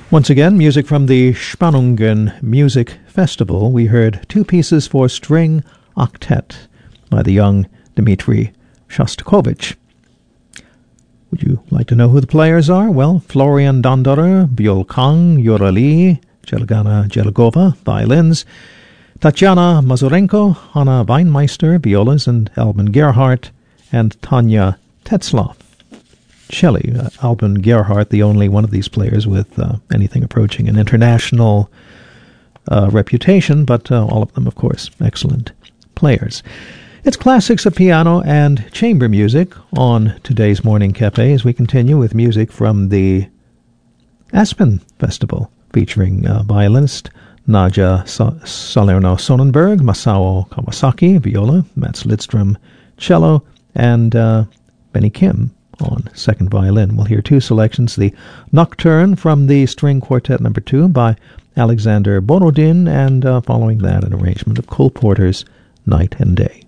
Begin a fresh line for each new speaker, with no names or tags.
Once again, music from the Spannungen Music Festival. We heard two pieces for string octet by the young Dmitri Shostakovich. Would you like to know who the players are? Well, Florian Donderer, Byolkang, Urali, Jelgana Jelgova, violins, Tatiana Mazurenko, Hanna Weinmeister, violas, and Albin Gerhardt, and Tanya Tetzloff, cello. Albin Gerhardt, the only one of these players with anything approaching an international reputation, but all of them, of course, excellent players. It's classics of piano and chamber music on today's Morning Cafe as we continue with music from the Aspen Festival, featuring violinist Nadja Salerno-Sonnenberg, Masao Kawasaki, viola, Mats Lidström, cello, and Benny Kim on second violin. We'll hear two selections, the Nocturne from the String Quartet No. 2 by Alexander Borodin, and following that, an arrangement of Cole Porter's Night and Day.